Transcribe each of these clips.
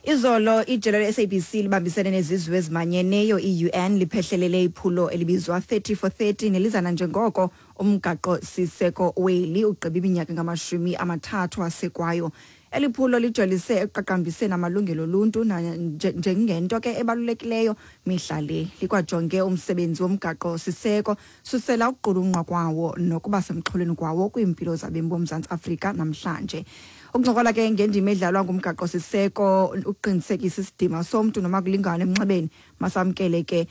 Izolo ijelo le-SABC libambisene nezizwe ezimanyeneyo i-UN liphehlelele iphulo elibizwa 30 for 30 nelizana njengoko umgaqo siseko weli ugqiba iminyaka ngamashumi-amathathu asekwayo. Eliphulo lijolise eqaqambiseni amalungelo oluntu njengento ke ebalulekileyo mihla le. Likwajonge umsebenzi womgaqo siseko susela ukuqulunqwa kwawo nokuba semxholweni kwawo kwiimpilo zabemi boMzantsi Afrika namhlanje. Ukuncokola ke ngendima edlalwa ngumgaqo siseko uqinisekisa isidima somntu noma kulingana emnxebeni masamkele ke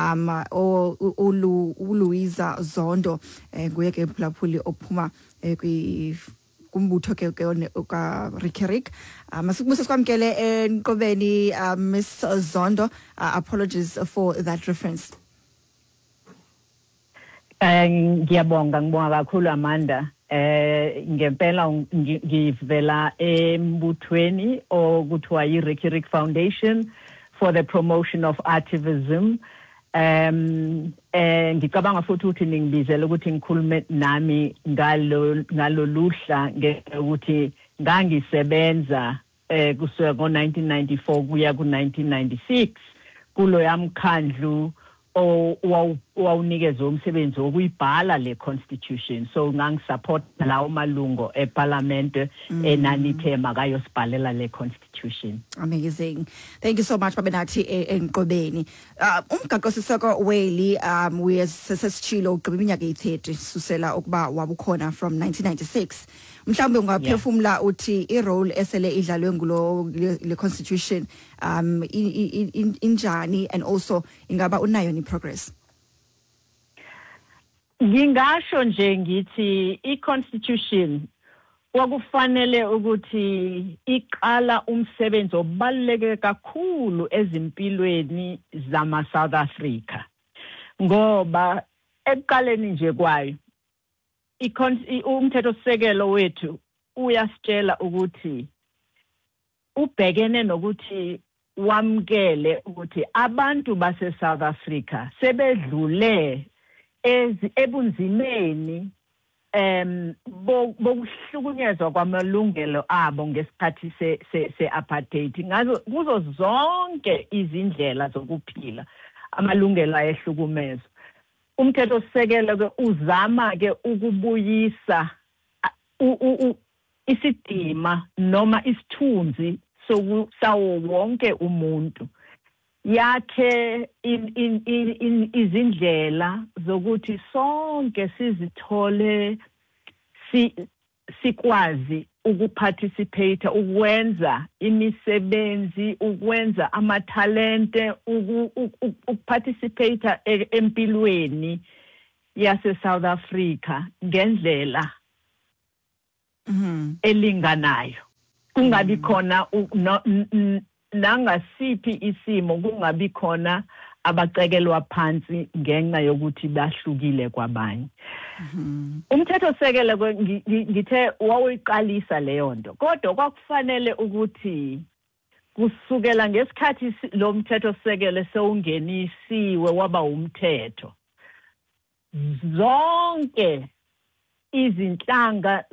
uLuiza Zondo nguye ke phulaphuli ophuma kumbutho ke ka Rikirik. Masibuse sikwamkele enqobeni Miss Zondo. Apologies for that reference. Ngiyabonga kakhulu Amanda. Ngempela ngivela embuthweni okuthiwa yi-Rikirik Foundation for the Promotion of Artivism. Ngicabanga futhi ukuthi ningibizela ukuthi ngikhulume nami ngalo luhla ukuthi ngangisebenza kusuka ngo-1994 kuya ku-1996 kulo yamkhandlu owawunikeza umsebenzi wokuyibhala le constitution. So ngangisupport lawo malungo eparlament enanithe makayosibhalela le constitution. Amazing. Thank you so much babenathi enqobeni. Umgaqo siseko weli uyesesechilo ugqiba iminyaka eyi-30 susela ukuba wabukhona from 1996. Mhlawumbe ungaphefumula uthi i-role esele idlalwe ngulo le constitution injani and also ingaba unayo ni progress. Ngingasho nje ngithi i-constitution wakufanele ukuthi iqala umsebenzi obaluleke kakhulu ezimpilweni zama South Africa ngoba ekuqaleni nje kwayo umthetho sisekelo wethu uyasitshela ukuthi ubhekene nokuthi wamkele ukuthi abantu base South Africa sebedlule ebunzimeni bokuhlukunyezwa kwamalungelo abo ngesikhathi se-apartheid. Ngazo kuzo zonke izindlela zokuphila amalungelo ayehlukumezwa. Umthetho sisekelo ke uzama ke ukubuyisa isidima noma isithunzi sawo wonke umuntu. Yakhe izindlela zokuthi sonke sizithole sikwazi ukuparticipate, ukwenza imisebenzi, ukwenza amathalente, ukuparticipate empilweni yase South Africa ngendlela elinganayo. Kungabi khona nangasiphi isimo kungabi khona abacekelwa phansi ngenxa yokuthi bahlukile kwabanye. Umthetho sekele ngithe wawiqalisa leyo nto kodwa kwakufanele ukuthi kusukela ngesikhathi lo mthetho sekele sewungenisiwe waba umthetho zonke izinhlanga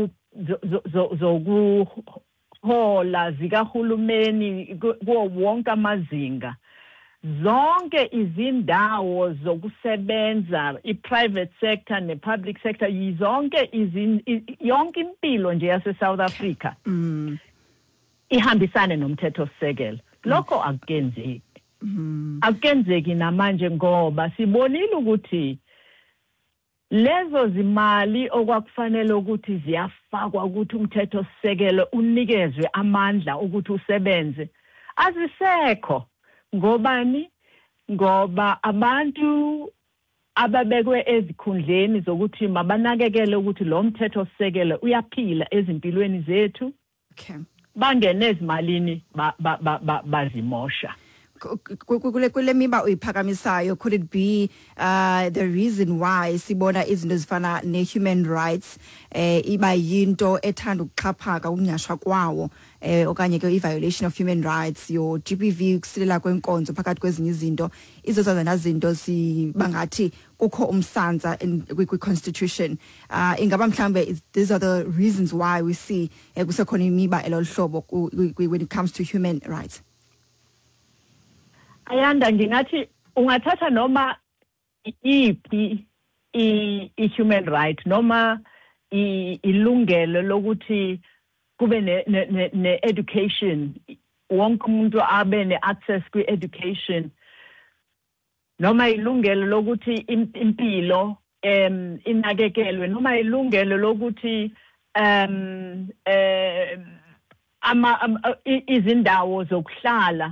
zokuhola zikahulumeni kuwo wonke amazinga zonke izindawo zokusebenza i-private sector ne-public sector yizonke yonke impilo nje yase South Africa ihambisane nomthetho sisekelo. Lokho akukenzeki. Akukenzeki namanje ngoba sibonile ukuthi lezo zimali okwakufanele ukuthi ziyafakwa ukuthi umthetho sisekelo unikezwe amandla ukuthi usebenze azisekho. Ngobani? Ngoba abantu ababekwe ezikhundleni zokuthi mabanakekele ukuthi lo mthetho sisekelo uyaphila ezimpilweni zethu. Okay. Bangene ezimalini bazimosha. kule miba uyiphakamisayo, could it be the reason why sibona izinto zifana ne-human rights iba yinto ethanda ukuxhaphaka ukunyashwa kwawo okanye ke i-violation of human rights, your GBV, ukusilela kwenkonzo phakathi kwezinye izinto, izozana zinto sibangathi kukho umsanza kwi-constitution. Ingaba mhlambe these are the reasons why we see kusekhona imiba eloluhlobo when it comes to human rights? Ayanda ngingathi ungathatha noma iphi i-human right noma ilungelo lokuthi kube ne-education, wonke umuntu abe ne-access kwi-education, noma ilungelo lokuthi impilo inakekelwe, noma ilungelo lokuthi izindawo zokuhlala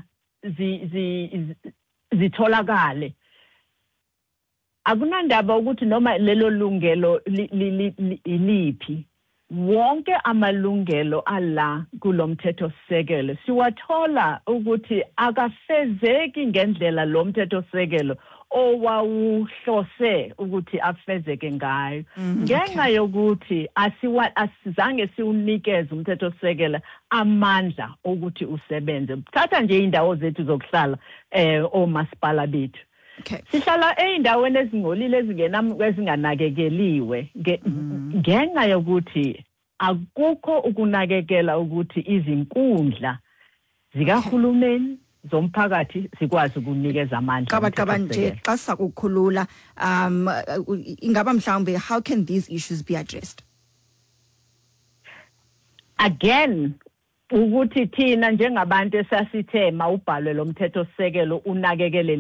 zitholakale. Akunandaba ukuthi noma lelo lungelo iliphi, wonke amalungelo ala kulomthetho sisekelo siwathola ukuthi akafezeki ngendlela lo mthetho sisekelo owawuhlose ukuthi afezeke ngayo. Ngenxa yokuthi asizange siunikeze umthetho sisekelo amandla ukuthi usebenze. Thatha nje indawo zethu zokuhlala omasipala bethu. Okay. Sihlala eindaweni ezingcolile ezinganakekeliwe ngenxa yokuthi akukho ukunakekela ukuthi izinkundla zikahulumeni zomphakathi sikwazi ukunikeza amandla. Kaba nje xa sakukhulula ingaba mhlawumbe, how can these issues be addressed? Again, ukuthi thina njengabantu esasithe mawubhalwe lo mthetho sisekelo unakekele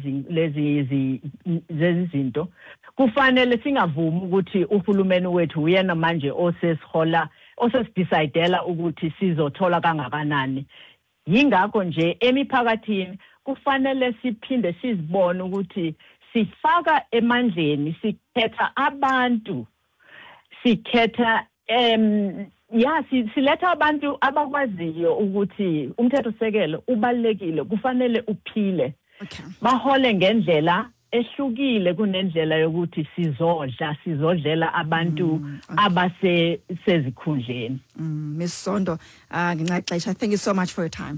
lezi zinto, kufanele singavumi ukuthi uhulumeni wethu uyena manje osesidecidela ukuthi sizothola kangakanani. Yingakho nje emiphakathini kufanele siphinde sizibone ukuthi sifaka emandleni, sikhetha abantu, sikhetha siletha abantu abakwaziyo ukuthi umthetho sisekelo ubalekile, kufanele uphile. Okay. Bahole ngendlela ehlukile kunendlela yokuthi sizodlela abantu abasezikhundleni. Miss Sondo, ngingaxesha, thank you so much for your time.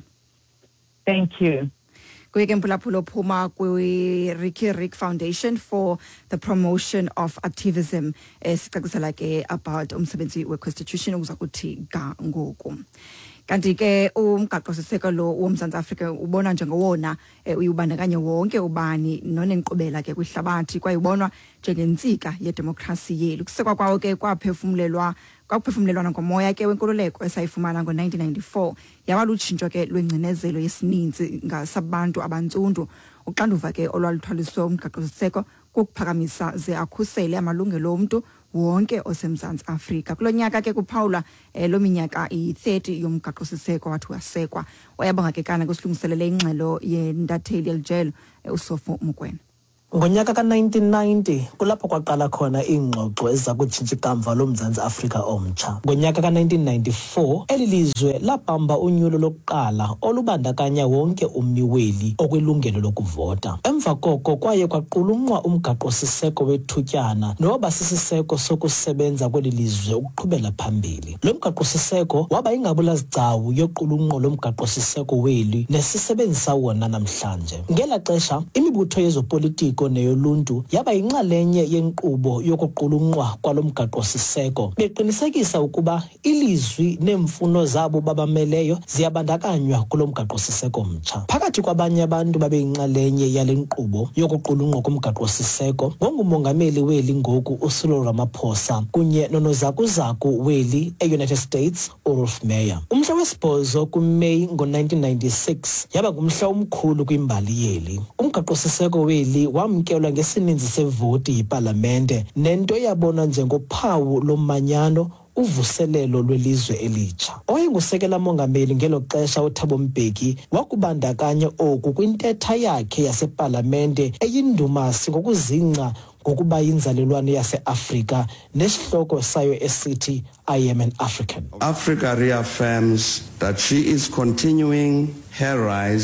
Thank you. Kuyeke mpulaphula ophuma kwi-Ricky Rick Foundation for the Promotion of Activism, sicacisela ke about umsebenzi we-constitution ukuza kuthi ga ngoku. Kanti ke umgaqo sisekelo woMzantsi Afrika ubona njengowona uyubandakanya wonke ubani nonenkqubela ke kwihlabathi, kwaye ubonwa njengentsika yedemokhrasi yethu. Kusekwa kwawo ke kwaphefumlelwana ngomoya ke wenkululeko esayifumana ngo-1994 yaba lutshintsho ke lwengcinezelo yesininzi ngasabantu abantsundu. Uxanduva ke olwaluthwaliswe umgaqo siseko kukuphakamisa ze akhusele amalungelo omntu wonke osemzantsi Afrika. Kulo nyaka ke kuphawula lo minyaka i-30 yomgaqo siseko wathi wasekwa, wayabonga ke kana kusilungiselele ingxelo yendatheli yelijelo uSopho Mokoena. Ngonyaka ka-1990 kulapho kwaqala khona iingxoxo eziza kutshintsha ikamva loMzantsi Afrika omtsha. Ngonyaka ka-1994 eli lizwe labamba unyulo lokuqala olubandakanya wonke ummi weli okwilungelo lokuvota. Emva koko kwaye kwaqulunqwa umgaqo siseko wethutyana noba sisiseko sokusebenza kweli lizwe ukuqhubela phambili. Lo mgaqo siseko waba ingabulazigcawu yoqulunqo lomgaqo siseko weli nesisebenzisa wona namhlanje. Ngela xesha imibutho yezopolitiko neyoluntu yaba yinxalenye yenkqubo yokuqulunqwa kwalomgaqo siseko, beqinisekisa ukuba ilizwi neemfuno zabo babameleyo ziyabandakanywa kulo mgaqo siseko mtsha. Phakathi kwabanye abantu babeyinxalenye yale nkqubo yokuqulunqwa komgaqo siseko ngongumongameli weli ngoku uCyril Ramaphosa kunye nonozakuzaku weli eUnited States uRuth Meyer. Umhla wesibhozo kuMeyi ngo-1996 yaba ngumhla omkhulu kwimbali yeli. Umgaqo siseko weli wamkelwa ngesininzi sevoti yipalamente nento yabona njengophawu lomanyano uvuselelo lwelizwe elitsha. Oyengusekela mongameli ngelo xesha uThabo Mbeki wakubandakanya oku kwintetha yakhe yasepalamente eyindumasi ngokuzingca ngokuba yinzalelwane yase-Afrika nesihloko sayo esithi I am an African. Africa reaffirms that she is continuing her rise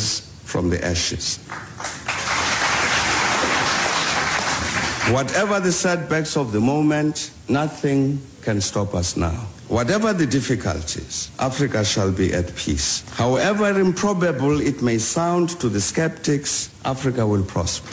from the ashes. Whatever the setbacks of the moment, nothing can stop us now. Whatever the difficulties, Africa shall be at peace. However improbable it may sound to the skeptics, Africa will prosper.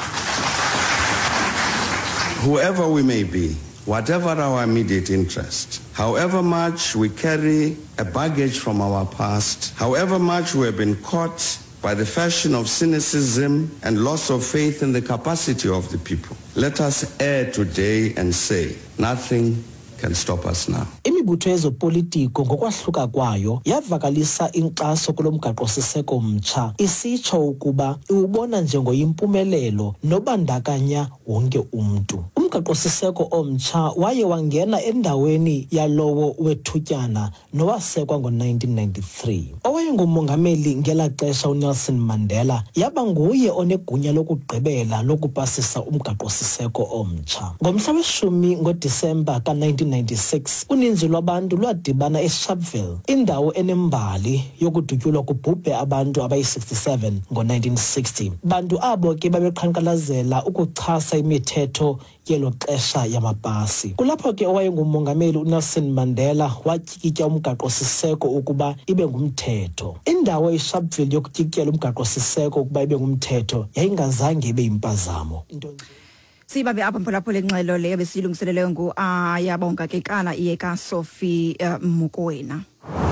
Whoever we may be, whatever our immediate interest, however much we carry a baggage from our past, however much we have been caught by the fashion of cynicism and loss of faith in the capacity of the people, let us err today and say, nothing can stop us now. Imibutho yezopolitiko ngokwahluka kwayo yavakalisa inkxaso kulomgaqo-siseko omtsha isitsho ukuba iwubona njengoyimpumelelo nobandakanya wonke umntu. Umgaqo-siseko omtsha waye wangena endaweni yalowo wethutyana nowasekwa ngo-1993. Owayengumongameli ngela xesha uNelson Mandela yaba nguye onegunya lokugqibela lokupasisa umgaqo-siseko omtsha. Ngomhla we-10 ngoDisemba ka-1996 uninzi lwabantu lwadibana eSharpeville, indawo enembali yokudutyulwa kubhubhe abantu abayi-67 ngo-1960. Bantu abo ke babeqhankqalazela ukuchasa imithetho yelo xesha yamapasi. Kulapho ke owayengumongameli uNelson Mandela watyikitya umgaqo-siseko ukuba ibe ngumthetho. Indawo eSharpeville yokutyikityela umgaqo-siseko ukuba ibe ngumthetho yayingazange ibe yimpazamo. Sibabe apha mphulaphula ingxelo leyo besilungiselelwe ngu ayabonga ke kana iyeka Sophie Mukwena.